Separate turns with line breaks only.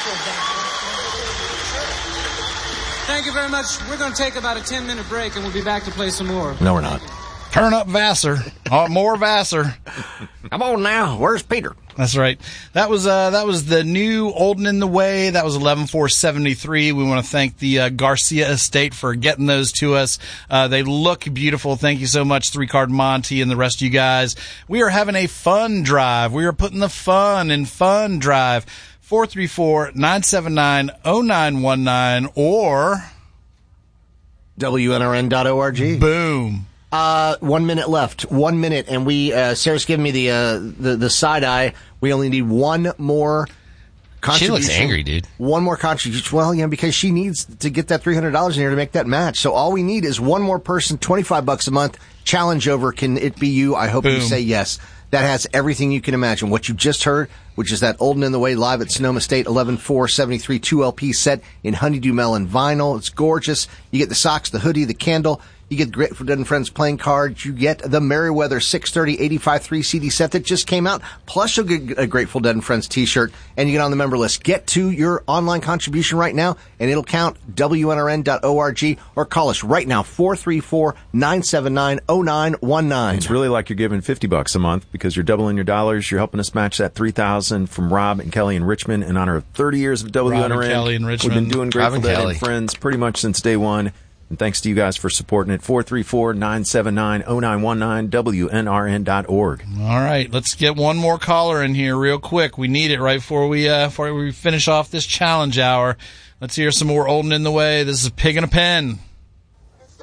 Thank you very much. We're going to take about a 10-minute break, and we'll be back to play some more.
No, we're not.
Turn up Vassar. More Vassar.
Come on now. Where's Peter?
That's right. That was the new Olden in the Way. That was 11-4-73. We want to thank the Garcia estate for getting those to us. They look beautiful. Thank you so much, 3-Card Monty and the rest of you guys. We are having a fun drive. We are putting the fun in Fun Drive. 434-979-0919 or
WNRN.org.
Boom.
1 minute left. 1 minute, and Sarah's giving me the side eye. We only need one more contribution.
She looks angry, dude.
One more contribution. Well, because she needs to get that $300 in here to make that match. So all we need is one more person, $25 a month. Challenge over. Can it be you? I hope you say yes. That has everything you can imagine. What you just heard, which is that Olden in the Way live at Sonoma State, 11-4-73 2LP set in honeydew melon vinyl. It's gorgeous. You get the socks, the hoodie, the candle. You get the Grateful Dead and Friends playing cards. You get the Merriweather 630 85.3 CD set that just came out. Plus, you'll get a Grateful Dead and Friends t-shirt, and you get on the member list. Get to your online contribution right now, and it'll count. WNRN.org, or call us right now, 434-979-0919.
It's really like you're giving $50 a month because you're doubling your dollars. You're helping us match that $3,000 from Rob and Kelly in Richmond in honor of 30 years of WNRN.
Rob and Kelly in Richmond.
We've been doing Grateful Dead and Friends pretty much since day one. And thanks to you guys for supporting it. 434-979-0919, WNRN.org.
All right, let's get one more caller in here real quick. We need it right before we finish off this challenge hour. Let's hear some more Olden in the Way. This is Pig in a Pen.